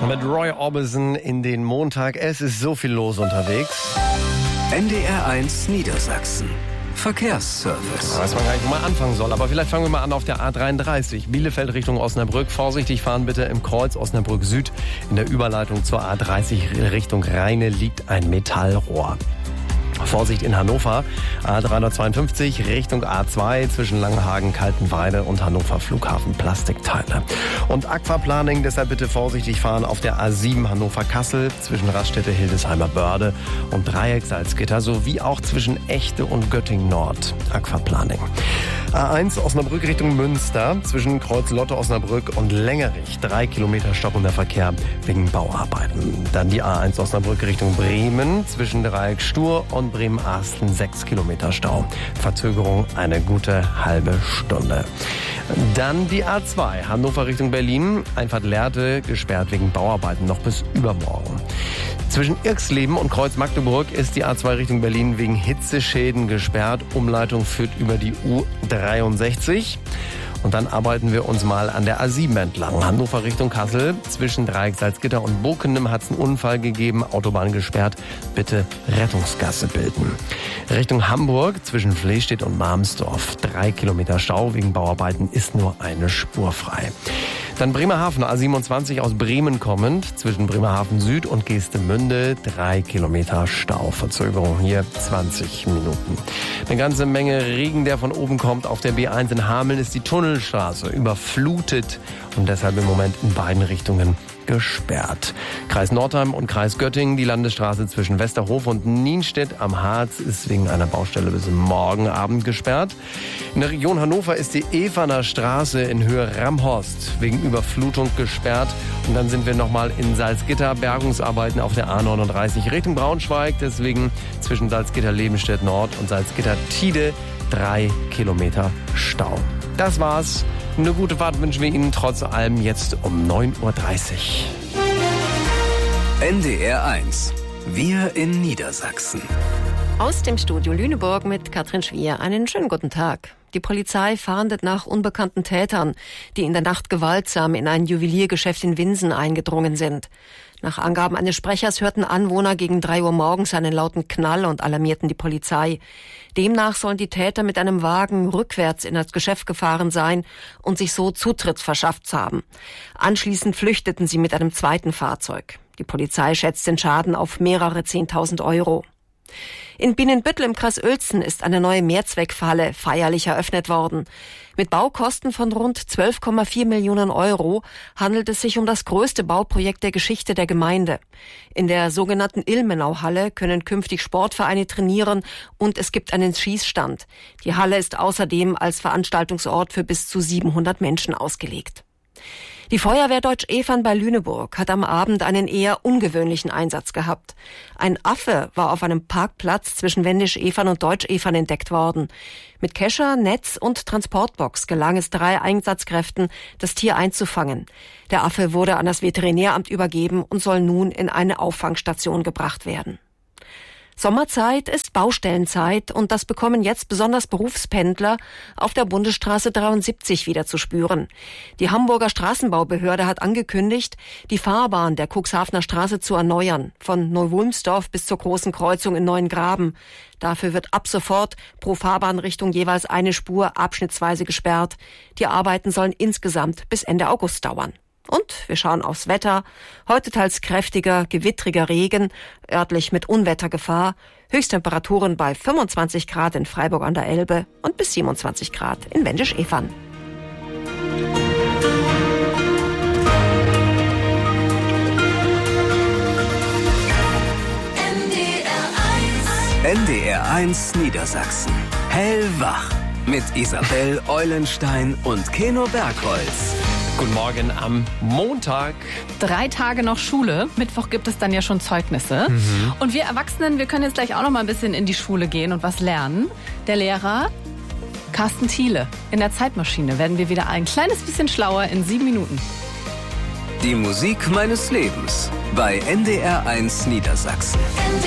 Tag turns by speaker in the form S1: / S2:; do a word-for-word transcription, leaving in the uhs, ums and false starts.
S1: Mit Roy Orbison in den Montag. Es ist so viel los unterwegs.
S2: N D R eins Niedersachsen. Verkehrsservice.
S1: Ich weiß man gar nicht, wo man anfangen soll, aber vielleicht fangen wir mal an auf der A dreiunddreißig. Bielefeld Richtung Osnabrück. Vorsichtig fahren bitte im Kreuz Osnabrück Süd. In der Überleitung zur A dreißig Richtung Rheine liegt ein Metallrohr. Vorsicht in Hannover, A dreihundertzweiundfünfzig Richtung A zwei zwischen Langenhagen, Kaltenweide und Hannover Flughafen Plastikteile. Und Aquaplaning, deshalb bitte vorsichtig fahren auf der A sieben Hannover-Kassel zwischen Raststätte Hildesheimer Börde und Dreieck Salzgitter sowie auch zwischen Echte und Göttingen Nord. Aquaplaning. A eins Osnabrück Richtung Münster zwischen Kreuz Lotte Osnabrück und Längerich. Drei Kilometer stockender Verkehr wegen Bauarbeiten. Dann die A eins Osnabrück Richtung Bremen zwischen Dreieck Stur und Bremen-Arsten. Sechs Kilometer Stau. Verzögerung eine gute halbe Stunde. Dann die A zwei Hannover Richtung Berlin. Einfahrt Lehrte gesperrt wegen Bauarbeiten noch bis übermorgen. Zwischen Irxleben und Kreuz Magdeburg ist die A zwei Richtung Berlin wegen Hitzeschäden gesperrt. Umleitung führt über die U dreiundsechzig. Und dann arbeiten wir uns mal an der A sieben entlang. Hannover Richtung Kassel. Zwischen Dreieck Salzgitter und Bokenem hat es einen Unfall gegeben. Autobahn gesperrt. Bitte Rettungsgasse bilden. Richtung Hamburg zwischen Flestedt und Marmsdorf. Drei Kilometer Stau wegen Bauarbeiten ist nur eine Spur frei. Dann Bremerhaven, A siebenundzwanzig aus Bremen kommend, zwischen Bremerhaven Süd und Geestemünde, drei Kilometer Stau. Verzögerung hier zwanzig Minuten. Eine ganze Menge Regen, der von oben kommt. Auf der B eins in Hameln ist die Tunnelstraße überflutet und deshalb im Moment in beiden Richtungen gesperrt. Kreis Nordheim und Kreis Göttingen, die Landesstraße zwischen Westerhof und Nienstedt am Harz ist wegen einer Baustelle bis morgen Abend gesperrt. In der Region Hannover ist die Evaner Straße in Höhe Ramhorst wegen Überflutung gesperrt. Und dann sind wir nochmal in Salzgitter, Bergungsarbeiten auf der A neununddreißig Richtung Braunschweig. Deswegen zwischen Salzgitter-Lebenstedt Nord und Salzgitter-Tide drei Kilometer Stau. Das war's. Eine gute Fahrt wünschen wir Ihnen trotz allem jetzt um neun Uhr dreißig.
S2: N D R eins. Wir in Niedersachsen.
S3: Aus dem Studio Lüneburg mit Katrin Schwier. Einen schönen guten Tag. Die Polizei fahndet nach unbekannten Tätern, die in der Nacht gewaltsam in ein Juweliergeschäft in Winsen eingedrungen sind. Nach Angaben eines Sprechers hörten Anwohner gegen drei Uhr morgens einen lauten Knall und alarmierten die Polizei. Demnach sollen die Täter mit einem Wagen rückwärts in das Geschäft gefahren sein und sich so Zutritt verschafft haben. Anschließend flüchteten sie mit einem zweiten Fahrzeug. Die Polizei schätzt den Schaden auf mehrere Zehntausend Euro. In Bienenbüttel im Kreis Uelzen ist eine neue Mehrzweckhalle feierlich eröffnet worden. Mit Baukosten von rund zwölf Komma vier Millionen Euro handelt es sich um das größte Bauprojekt der Geschichte der Gemeinde. In der sogenannten Ilmenau-Halle können künftig Sportvereine trainieren und es gibt einen Schießstand. Die Halle ist außerdem als Veranstaltungsort für bis zu siebenhundert Menschen ausgelegt. Die Feuerwehr Deutsch-Evern bei Lüneburg hat am Abend einen eher ungewöhnlichen Einsatz gehabt. Ein Affe war auf einem Parkplatz zwischen Wendisch-Evern und Deutsch-Evern entdeckt worden. Mit Kescher, Netz und Transportbox gelang es drei Einsatzkräften, das Tier einzufangen. Der Affe wurde an das Veterinäramt übergeben und soll nun in eine Auffangstation gebracht werden. Sommerzeit ist Baustellenzeit und das bekommen jetzt besonders Berufspendler auf der Bundesstraße dreiundsiebzig wieder zu spüren. Die Hamburger Straßenbaubehörde hat angekündigt, die Fahrbahn der Cuxhavener Straße zu erneuern, von Neuwulmsdorf bis zur Großen Kreuzung in Neuengraben. Dafür wird ab sofort pro Fahrbahnrichtung jeweils eine Spur abschnittsweise gesperrt. Die Arbeiten sollen insgesamt bis Ende August dauern. Und wir schauen aufs Wetter. Heute teils kräftiger, gewittriger Regen, örtlich mit Unwettergefahr. Höchsttemperaturen bei fünfundzwanzig Grad in Freiburg an der Elbe und bis siebenundzwanzig Grad in Wendisch-Evern.
S2: N D R eins Niedersachsen. Hellwach. Mit Isabel Eulenstein und Keno Bergholz.
S1: Guten Morgen am Montag.
S4: Drei Tage noch Schule. Mittwoch gibt es dann ja schon Zeugnisse. Mhm. Und wir Erwachsenen, wir können jetzt gleich auch noch mal ein bisschen in die Schule gehen und was lernen. Der Lehrer Carsten Thiele. In der Zeitmaschine werden wir wieder ein kleines bisschen schlauer in sieben Minuten.
S2: Die Musik meines Lebens bei N D R eins Niedersachsen.